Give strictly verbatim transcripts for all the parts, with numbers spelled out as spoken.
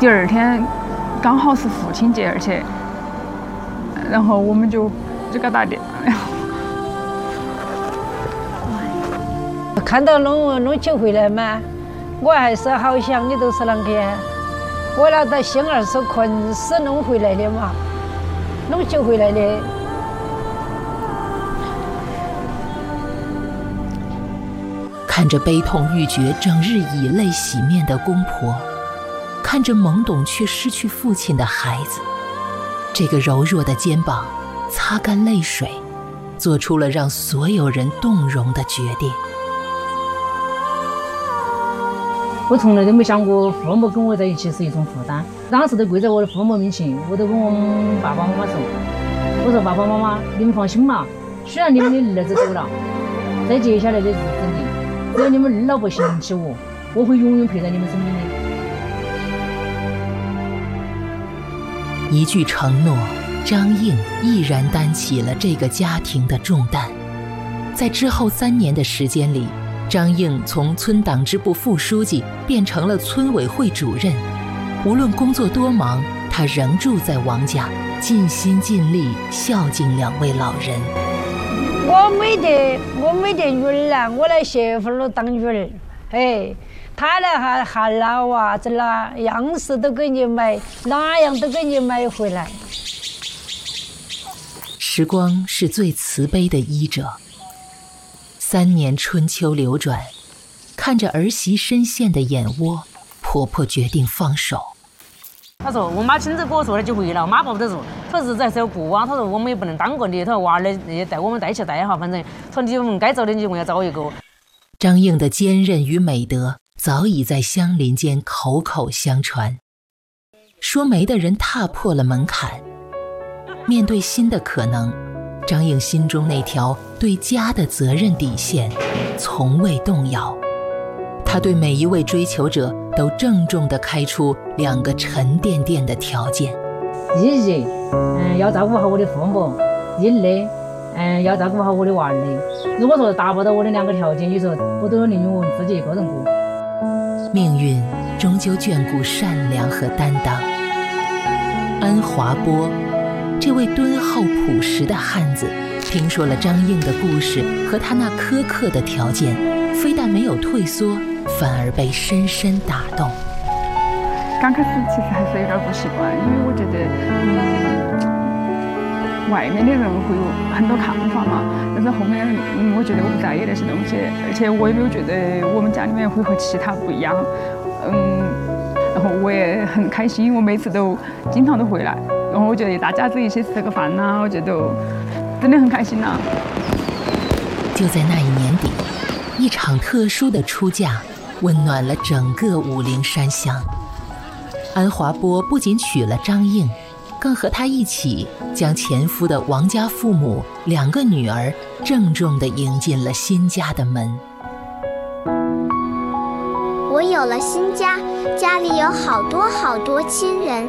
第二天刚好是父亲节，而且，然后我们就就给他打电话。 看到弄弄起回来嘛，我还是好想你都是啷个呀？我那到心儿是困死弄回来的嘛，弄起回来的。 看着悲痛欲绝、整日以泪洗面的公婆，看着懵懂却失去父亲的孩子，这个柔弱的肩膀擦干泪水，做出了让所有人动容的决定。 我从来都没想过父母跟我在一起是一种负担，当时都跪在我的父母面前，我都跟我爸爸妈妈说：“我说爸爸妈妈，你们放心嘛，虽然你们的儿子走了，在接下来的日子里，只要你们二老不嫌弃我，我会永远陪在你们身边的。” 一句承诺，张映毅然担起了这个家庭的重担。在之后三年的时间里，张映从村党支部副书记变成了村委会主任。无论工作多忙，他仍住在王家，尽心尽力孝敬两位老人。 我没得，我没得女儿啊，我来媳妇儿当女儿，哎，他呢还还老娃子啦，样式都给你买，哪样都给你买回来。 时光是最慈悲的医者。三年春秋流转，看着儿媳深陷的眼窝，婆婆决定放手。 他说：“我妈亲自给我做的就回了，我妈爸都说，他说日子还是要过啊。他说我们也不能当个你，他说娃儿也带我们带起带哈，反正说你们该找的你我要找一个。” 张映的坚韧与美德早已在乡邻间口口相传。说媒的人踏破了门槛，面对新的可能，张映心中那条对家的责任底线从未动摇。他对每一位追求者都郑重地开出两个沉甸甸的条件： 第一，嗯，要照顾好我的父母；第二，嗯，要照顾好我的娃儿的。如果说达不到我的两个条件，你说我都宁愿我自己一个人过。 命运终究眷顾善良和担当。安华波，这位敦厚朴实的汉子，听说了张映的故事和他那苛刻的条件，非但没有退缩，反而被深深打动。 刚开始其实还是有点不习惯，因为我觉得，嗯，外面的人会有很多看法嘛。但是后面，嗯，我觉得我不在意那些东西，而且我也没有觉得我们家里面会和其他不一样，嗯，然后我也很开心，我每次都经常都回来，然后我觉得大家子一起吃个饭呐、啊，我觉得真的很开心呐、啊。 就在那一年底，一场特殊的出嫁，温暖了整个武陵山乡。安华波不仅娶了张映，更和他一起将前夫的王家父母两个女儿郑重地迎进了新家的门。 我有了新家，家里有好多好多亲人。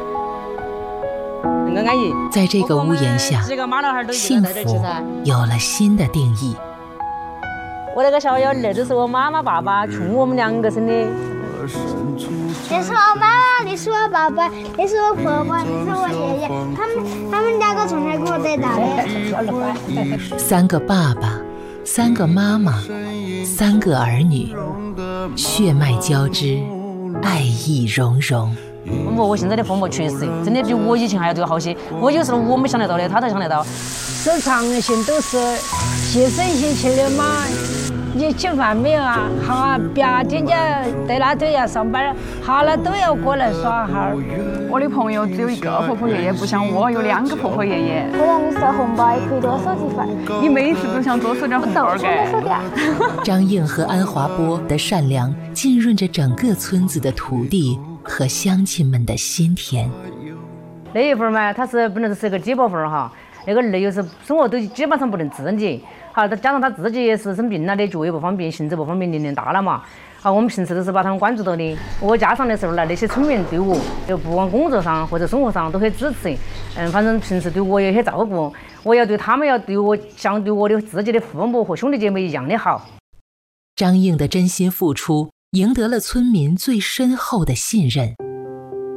在这个屋檐下，幸福有了新的定义。 我那个小幺儿都是我妈妈爸爸穷我们两个生的。 这是我妈妈，这是我爸爸，这是我婆婆，这是我爷爷，他们他们两个从小给我带大的。 三个爸爸，三个妈妈，三个儿女，血脉交织，爱意融融。 我我现在的父母确实真的比我以前还要对我好些，我有时候我没想得到的，他才想得到。 正常性都是牺牲心情的嘛。你吃饭没有啊？好啊，白天家在那都要上班，好了都要过来耍哈。 我的朋友只有一个婆婆爷爷，不像我有两个婆婆爷爷。 我让你收红包也可以多收几份。 你每次都想多收点红包给。 张映和安华波的善良浸润着整个村子的土地和乡亲们的心田。 那一份嘛，他是本来是个鸡巴份哈，那个儿又是生活都基本上不能自理。好，再加上他自己也是生病了的，脚也不方便，行走不方便，年龄大了嘛。好，我们平时都是把他们关注到的。我家上的时候呢，那些村民对我，就不管工作上或者生活上都很支持。嗯，反正平时对我也很照顾，我要对他们要对我像对我的自己的父母和兄弟姐妹一样的好。 张映的真心付出，赢得了村民最深厚的信任。